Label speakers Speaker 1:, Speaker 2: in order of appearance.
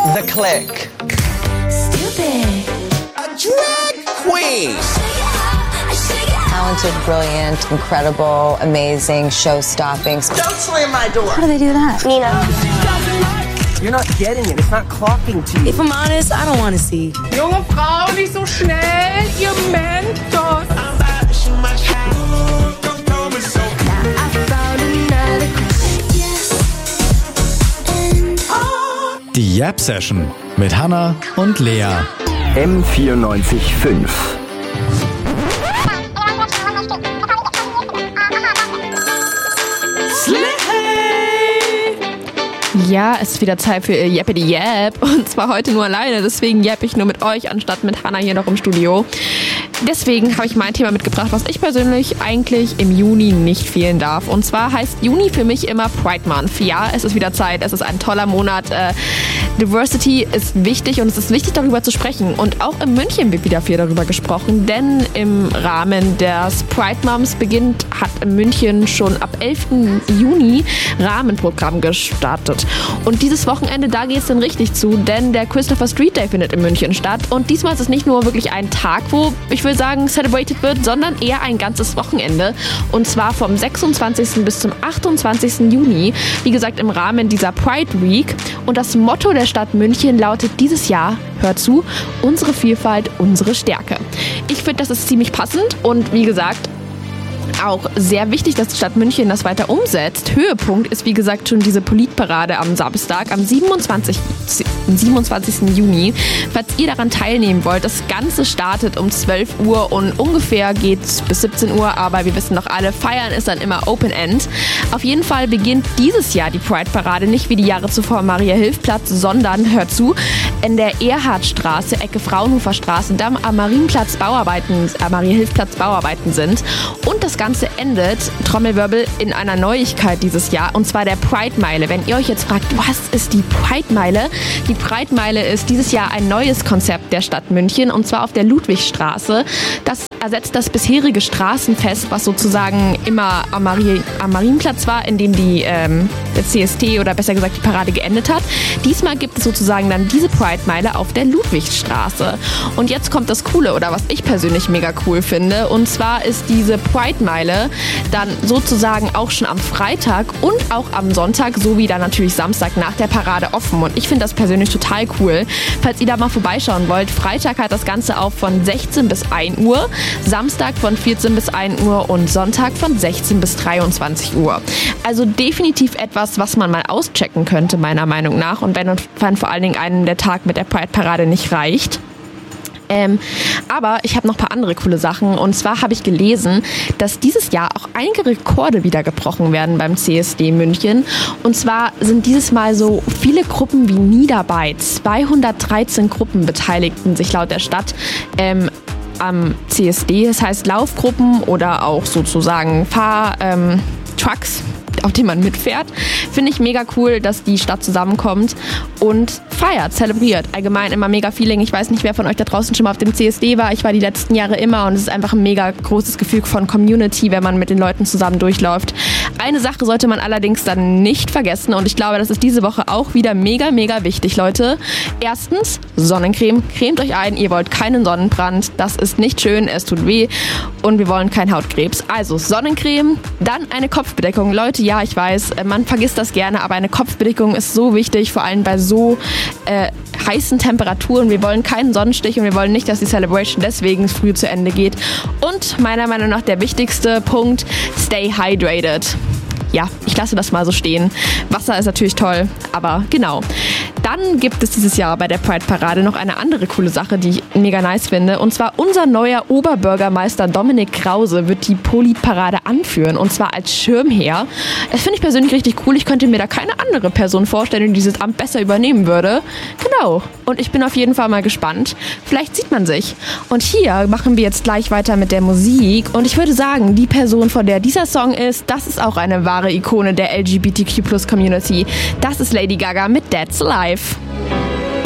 Speaker 1: The Click.
Speaker 2: Stupid.
Speaker 1: A drag queen.
Speaker 3: Talented, brilliant, incredible, amazing, show-stopping.
Speaker 1: Don't slam my door.
Speaker 2: How do they do that?
Speaker 4: Nina.
Speaker 5: You're not getting it. It's not clocking to you.
Speaker 2: If I'm honest, I don't want to see.
Speaker 6: Junge Frau, nicht so schnell, ihr Mentos.
Speaker 7: Die Yap Session mit Hannah und Lea.
Speaker 8: M94.5.
Speaker 6: Ja, es ist wieder Zeit für Yappity Yap. Und zwar heute nur alleine. Deswegen yapp ich nur mit euch, anstatt mit Hannah hier noch im Studio. Deswegen habe ich mein Thema mitgebracht, was ich persönlich eigentlich im Juni nicht fehlen darf. Und zwar heißt Juni für mich immer Pride Month. Ja, es ist wieder Zeit. Es ist ein toller Monat. Diversity ist wichtig und es ist wichtig, darüber zu sprechen. Und auch in München wird wieder viel darüber gesprochen. Denn im Rahmen des Pride Months hat in München schon ab 11. Juni Rahmenprogramm gestartet. Und dieses Wochenende, da geht es dann richtig zu, denn der Christopher Street Day findet in München statt. Und diesmal ist es nicht nur wirklich ein Tag, wo, ich will sagen, celebrated wird, sondern eher ein ganzes Wochenende. Und zwar vom 26. bis zum 28. Juni. Wie gesagt, im Rahmen dieser Pride Week. Und das Motto der Stadt München lautet dieses Jahr, hört zu, unsere Vielfalt, unsere Stärke. Ich finde, das ist ziemlich passend und wie gesagt, auch sehr wichtig, dass die Stadt München das weiter umsetzt. Höhepunkt ist, wie gesagt, schon diese Politparade am Samstag, am 27. Juni. Falls ihr daran teilnehmen wollt, das Ganze startet um 12 Uhr und ungefähr geht es bis 17 Uhr, aber wir wissen doch alle, feiern ist dann immer Open End. Auf jeden Fall beginnt dieses Jahr die Pride-Parade nicht wie die Jahre zuvor am Maria-Hilf-Platz, sondern, hört zu, in der Erhardstraße, Ecke Fraunhofer-Straße, da am Marienplatz Maria-Hilf-Platz Bauarbeiten sind. Und das Ganze endet, Trommelwirbel, in einer Neuigkeit dieses Jahr, und zwar der Pride-Meile. Wenn ihr euch jetzt fragt, was ist die Pride-Meile? Die Pride-Meile ist dieses Jahr ein neues Konzept der Stadt München, und zwar auf der Ludwigstraße. Das ersetzt das bisherige Straßenfest, was sozusagen immer am Marienplatz war, in dem der CST oder besser gesagt die Parade geendet hat. Diesmal gibt es sozusagen dann diese Pride-Meile auf der Ludwigstraße. Und jetzt kommt das Coole, oder was ich persönlich mega cool finde, und zwar ist diese Pride-Meile dann sozusagen auch schon am Freitag und auch am Sonntag sowie dann natürlich Samstag nach der Parade offen. Und ich finde das persönlich total cool. Falls ihr da mal vorbeischauen wollt, Freitag hat das Ganze auf von 16 bis 1 Uhr, Samstag von 14 bis 1 Uhr und Sonntag von 16 bis 23 Uhr. Also definitiv etwas, was man mal auschecken könnte, meiner Meinung nach. Und wenn vor allen Dingen einem der Tag mit der Pride-Parade nicht reicht. Aber ich habe noch ein paar andere coole Sachen. Und zwar habe ich gelesen, dass dieses Jahr auch einige Rekorde wieder gebrochen werden beim CSD München. Und zwar sind dieses Mal so viele Gruppen wie nie dabei. 213 Gruppen beteiligten sich laut der Stadt am CSD. Das heißt Laufgruppen oder auch sozusagen Trucks, auf denen man mitfährt. Finde ich mega cool, dass die Stadt zusammenkommt und feiert, zelebriert. Allgemein immer mega Feeling. Ich weiß nicht, wer von euch da draußen schon mal auf dem CSD war. Ich war die letzten Jahre immer und es ist einfach ein mega großes Gefühl von Community, wenn man mit den Leuten zusammen durchläuft. Eine Sache sollte man allerdings dann nicht vergessen und ich glaube, das ist diese Woche auch wieder mega, mega wichtig, Leute. Erstens, Sonnencreme. Cremt euch ein, ihr wollt keinen Sonnenbrand. Das ist nicht schön, es tut weh und wir wollen keinen Hautkrebs. Also Sonnencreme, dann eine Kopfbedeckung. Leute, ja, ich weiß, man vergisst das gerne, aber eine Kopfbedeckung ist so wichtig, vor allem bei so heißen Temperaturen. Wir wollen keinen Sonnenstich und wir wollen nicht, dass die Celebration deswegen früh zu Ende geht. Und meiner Meinung nach der wichtigste Punkt, stay hydrated. Ja, ich lasse das mal so stehen. Wasser ist natürlich toll, aber genau. Dann gibt es dieses Jahr bei der Pride-Parade noch eine andere coole Sache, die ich mega nice finde. Und zwar unser neuer Oberbürgermeister Dominik Krause wird die Politparade anführen. Und zwar als Schirmherr. Das finde ich persönlich richtig cool. Ich könnte mir da keine andere Person vorstellen, die dieses Amt besser übernehmen würde. Genau. Und ich bin auf jeden Fall mal gespannt. Vielleicht sieht man sich. Und hier machen wir jetzt gleich weiter mit der Musik. Und ich würde sagen, die Person, von der dieser Song ist, das ist auch eine wahre Ikone der LGBTQ+ Community. Das ist Lady Gaga mit That's Life.